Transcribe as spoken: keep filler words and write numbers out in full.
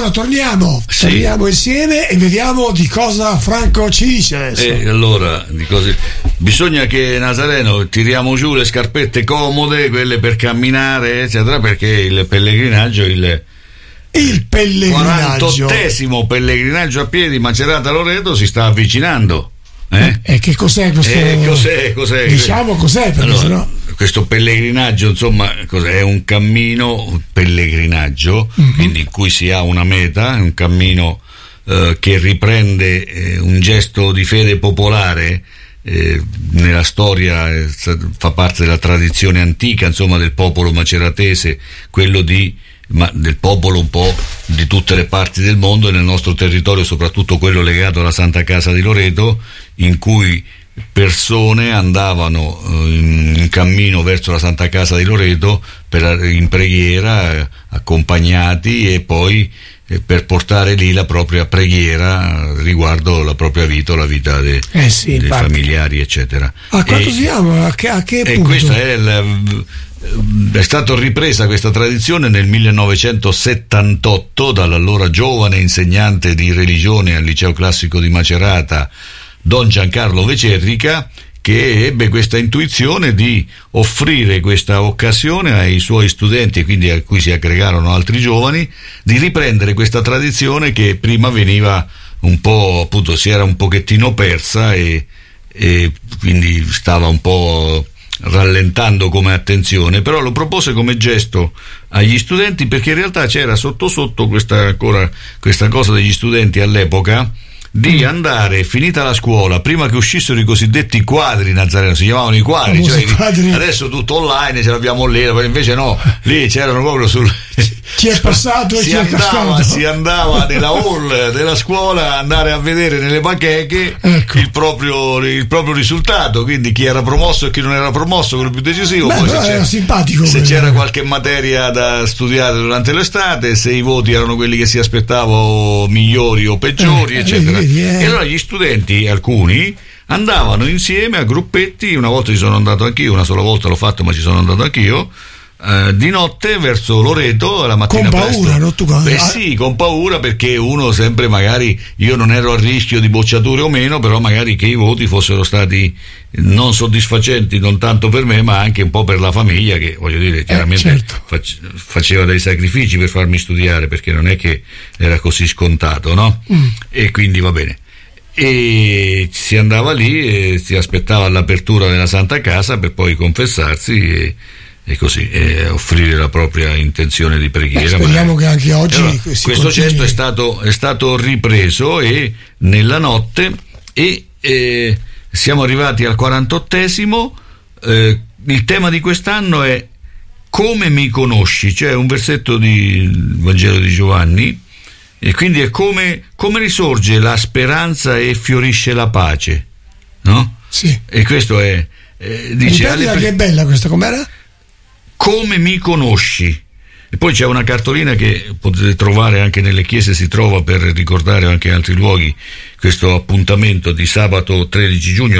allora torniamo, sì. torniamo insieme e vediamo di cosa Franco ci dice adesso. E allora, di cose... bisogna che Nazareno tiriamo giù le scarpette comode, quelle per camminare, eccetera, perché il pellegrinaggio, il il pellegrinaggio quarantottesimo pellegrinaggio a piedi Macerata-Loreto si sta avvicinando. Eh? E che cos'è questo? Eh, cos'è, cos'è? Diciamo cos'è, perché allora, sennò... questo pellegrinaggio, insomma, cos'è? È un cammino, un pellegrinaggio, mm-hmm. quindi in cui si ha una meta, un cammino eh, che riprende eh, un gesto di fede popolare. Eh, nella storia eh, fa parte della tradizione antica, insomma, del popolo maceratese, quello di ma del popolo un po' di tutte le parti del mondo e nel nostro territorio, soprattutto quello legato alla Santa Casa di Loreto, in cui persone andavano eh, in, in cammino verso la Santa Casa di Loreto per, in preghiera, eh, accompagnati, e poi eh, per portare lì la propria preghiera riguardo la propria vita o la vita de, eh sì, dei familiari, eccetera. A quanto e, siamo? A che, a che e punto? Questa è il È stata ripresa questa tradizione nel millenovecentosettantotto dall'allora giovane insegnante di religione al liceo classico di Macerata, Don Giancarlo Vecerrica, che ebbe questa intuizione di offrire questa occasione ai suoi studenti, e quindi a cui si aggregarono altri giovani, di riprendere questa tradizione che prima veniva un po', appunto, si era un pochettino persa e, e quindi stava un po' rallentando come attenzione, però lo propose come gesto agli studenti, perché in realtà c'era sotto sotto questa, ancora questa cosa degli studenti all'epoca di andare, finita la scuola, prima che uscissero i cosiddetti quadri, Nazareno, si chiamavano i quadri, cioè quadri. Adesso tutto online, ce l'abbiamo lì, invece no, lì c'erano proprio sul chi è passato e si chi è andava, cascato. si andava nella hall della scuola a andare a vedere nelle bacheche, ecco, il proprio il proprio risultato, quindi chi era promosso e chi non era promosso, quello più decisivo. Beh, poi se, era c'era, simpatico, se c'era qualche materia da studiare durante l'estate, se i voti erano quelli che si aspettavo migliori o peggiori, eh, eccetera. Vedi, eh. E allora gli studenti, alcuni, andavano insieme a gruppetti. Una volta ci sono andato anch'io, una sola volta l'ho fatto, ma ci sono andato anch'io, eh, di notte verso Loreto la mattina con paura, presto. no? Tu... Eh sì, con paura, perché uno sempre, magari, io non ero a rischio di bocciature o meno, però magari che i voti fossero stati non soddisfacenti, non tanto per me ma anche un po' per la famiglia, che, voglio dire, chiaramente eh, certo. fac- faceva dei sacrifici per farmi studiare, perché non è che era così scontato, no? Mm. E quindi va bene. E si andava lì e si aspettava l'apertura della Santa Casa per poi confessarsi e, e così e offrire la propria intenzione di preghiera. Beh, speriamo ma... che anche oggi allora, questo continui. gesto è stato, è stato ripreso e nella notte e eh, siamo arrivati al quarantottesimo. Eh, il tema di quest'anno è come mi conosci, cioè un versetto di Vangelo di Giovanni. E quindi è come, come risorge la speranza e fiorisce la pace, no? Sì. E questo è, eh, dice, Ripetila, che è bella questa, com'era? Come mi conosci. E poi c'è una cartolina che potete trovare anche nelle chiese, si trova per ricordare anche in altri luoghi questo appuntamento di sabato tredici giugno.